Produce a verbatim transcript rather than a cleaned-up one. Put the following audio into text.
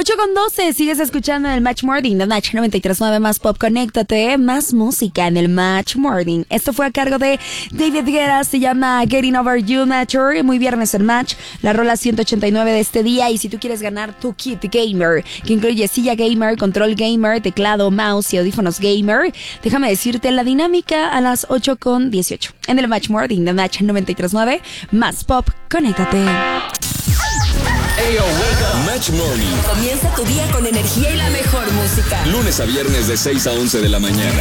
ocho con doce, sigues escuchando en el Match Morning de Match noventa y tres punto nueve más pop. Conéctate, más música en el Match Morning. Esto fue a cargo de David Guetta, se llama Getting Over You, Mature. Muy viernes en Match, la rola ciento ochenta y nueve de este día. Y si tú quieres ganar tu kit gamer, que incluye silla gamer, control gamer, teclado, mouse y audífonos gamer, déjame decirte la dinámica a las ocho con dieciocho en el Match Morning de Match noventa y tres punto nueve más pop. Conéctate. Ayo, wake up. Match Morning. Comienza tu día con energía y la mejor música. Lunes a viernes de seis a once de la mañana.